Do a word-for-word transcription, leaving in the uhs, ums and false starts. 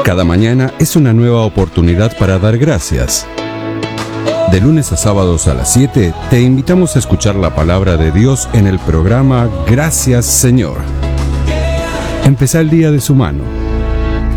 Cada mañana es una nueva oportunidad para dar gracias. De lunes a sábados a las siete, te invitamos a escuchar la palabra de Dios en el programa Gracias Señor. Empezá el día de su mano.